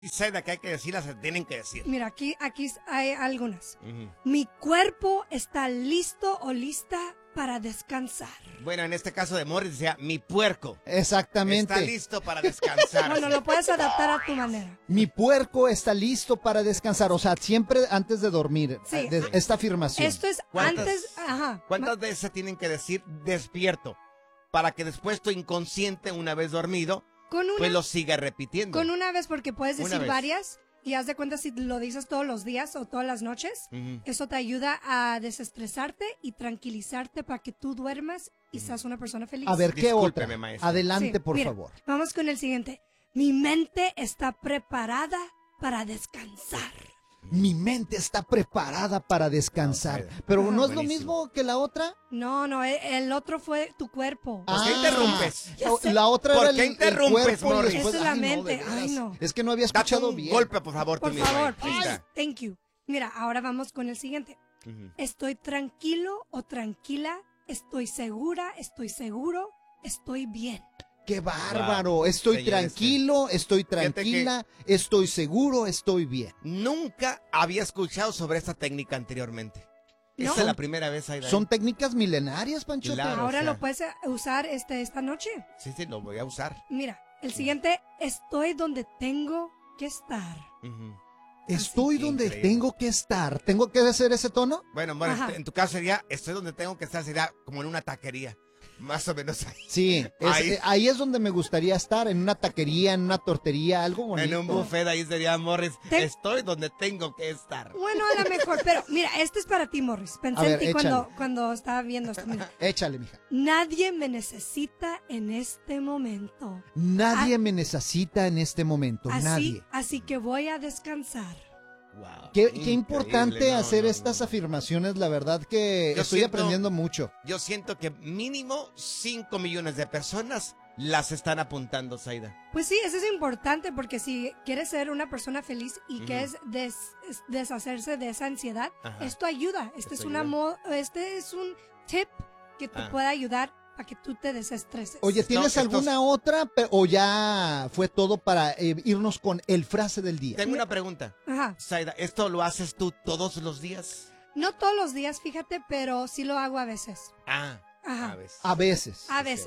Y Zaida, que hay que decirlas, se tienen que decir. Mira, aquí hay algunas. Ujú. Mi cuerpo está listo o lista para descansar. Bueno, en este caso de Morris decía, mi puerco Exactamente. está listo para descansar. Bueno, lo puedes adaptar a tu manera. Mi puerco está listo para descansar. O sea, siempre antes de dormir. Sí. Esta afirmación. Esto es ¿Cuántas- antes... Ajá. ¿Cuántas veces se tienen que decir despierto? Para que después tu inconsciente, una vez dormido, Con una, pues lo siga repitiendo. con una vez, porque puedes Una decir vez. varias y haz de cuenta si lo dices todos los días o todas las noches. Ujú. Eso te ayuda a desestresarte y tranquilizarte para que tú duermas y seas una persona feliz. A ver, ¿qué otra? Discúlpeme, maestro. Adelante, Sí, por mira, favor. Vamos con el siguiente. Mi mente está preparada para descansar. Mi mente está preparada para descansar. Pero Ajá. ¿no es lo Buenísimo. mismo que la otra? No, el otro fue tu cuerpo. ¿Por qué interrumpes? Ya sé. La otra ¿Por era qué el interrumpes, cuerpo y Morris? después... Esa es la Ay, no, de mente. veras. Ay, no. Es que no había Date escuchado un bien. golpe, por favor, tú Por mismo. favor, Ahí please. está. Thank you. Mira, ahora vamos con el siguiente. Ujú. Estoy tranquilo o tranquila. Estoy segura, estoy seguro, estoy bien. ¡Qué bárbaro! Estoy Señor, tranquilo, estoy Fíjate que- tranquila, estoy seguro, estoy bien. Nunca había escuchado sobre esta técnica anteriormente. ¿No? Esta es la primera vez, Aida. Son técnicas milenarias, Pancho. Claro. Ahora o sea. lo puedes usar esta noche. Sí, lo voy a usar. Mira, el siguiente, estoy donde tengo que estar. Ujú. Estoy donde Increíble. tengo que estar. ¿Tengo que hacer ese tono? Bueno, Ajá. en tu caso sería, estoy donde tengo que estar, sería como en una taquería. Más o menos ahí. Sí, ahí es donde me gustaría estar, en una taquería, en una tortería, algo bonito. En un buffet ahí sería Morris. Te- Estoy donde tengo que estar. Bueno, a lo mejor, pero mira, este es para ti, Morris. A Pensé ver, en ti échale. cuando estaba viendo esto. Mira, Échale, mija. nadie me necesita en este momento. Nadie me necesita en este momento, nadie. Así que voy a descansar. Wow. Qué Increíble, importante no, hacer no, estas no. afirmaciones, la verdad que Yo estoy siento- aprendiendo mucho. Yo siento que mínimo 5 millones de personas las están apuntando, Zaida. Pues sí, eso es importante porque si quieres ser una persona feliz y Ujú. quieres deshacerse de esa ansiedad, Ajá. esto ayuda. Esto ayuda. Este es un tip que te Ah. puede ayudar a que tú te desestreses. Oye, ¿tienes estos- alguna otra o ya fue todo para irnos con el frase del día? Tengo una pregunta. Ajá. Zaida, ¿esto lo haces tú todos los días? No todos los días, fíjate, pero sí lo hago a veces. Ah, Ajá. a veces. A veces.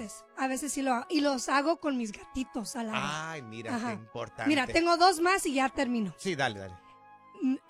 A veces sí lo hago. Y los hago con mis gatitos al lado. Ay, mira, Ajá. qué importante. Mira, tengo dos más y ya termino. Sí, dale, dale.